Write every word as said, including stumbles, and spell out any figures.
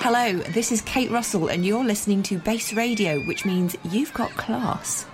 Hello, this is Kate Russell and you're listening to Base Radio, which means you've got class.